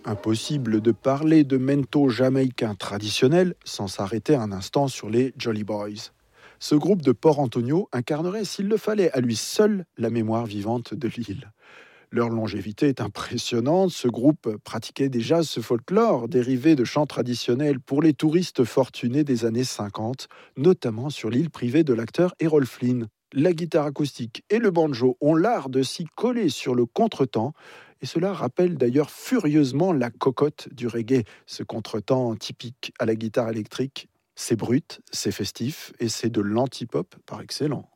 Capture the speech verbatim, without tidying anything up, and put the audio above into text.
Impossible de parler de mento jamaïcain traditionnel sans s'arrêter un instant sur les Jolly Boys. Ce groupe de Port Antonio incarnerait, s'il le fallait, à lui seul la mémoire vivante de l'île. Leur longévité est impressionnante. Ce groupe pratiquait déjà ce folklore dérivé de chants traditionnels pour les touristes fortunés des années cinquante, notamment sur l'île privée de l'acteur Errol Flynn. La guitare acoustique et le banjo ont l'art de s'y coller sur le contretemps, et cela rappelle d'ailleurs furieusement la cocotte du reggae, ce contretemps typique à la guitare électrique. C'est brut, c'est festif et c'est de l'anti-pop par excellence.